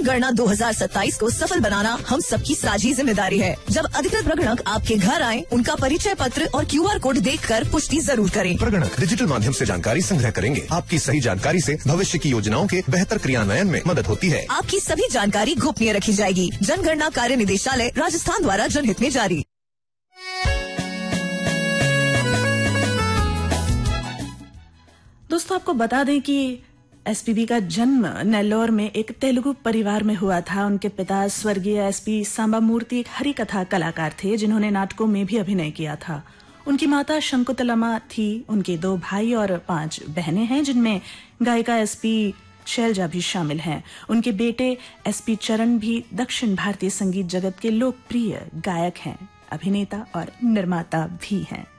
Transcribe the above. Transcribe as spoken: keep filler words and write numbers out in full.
जनगणना दो हजार सत्ताईस को सफल बनाना हम सबकी साझी जिम्मेदारी है। जब अधिकृत प्रगणक आपके घर आए, उनका परिचय पत्र और क्यू आर कोड देखकर पुष्टि जरूर करें। प्रगणक डिजिटल माध्यम से जानकारी संग्रह करेंगे। आपकी सही जानकारी से भविष्य की योजनाओं के बेहतर क्रियान्वयन में मदद होती है। आपकी सभी जानकारी गोपनीय रखी जाएगी। जनगणना कार्य निदेशालय राजस्थान द्वारा जनहित में जारी। दोस्तों, आपको बता दें कि एसपीबी का जन्म नेल्लोर में एक तेलुगु परिवार में हुआ था। उनके पिता स्वर्गीय एसपी सांबामूर्ति एक हरिकथा कलाकार थे जिन्होंने नाटकों में भी अभिनय किया था। उनकी माता शंकुतलमा थी। उनके दो भाई और पांच बहनें हैं जिनमें गायिका एसपी शैलजा भी शामिल हैं। उनके बेटे एसपी चरण भी दक्षिण भारतीय संगीत जगत के लोकप्रिय गायक हैं, अभिनेता और निर्माता भी हैं।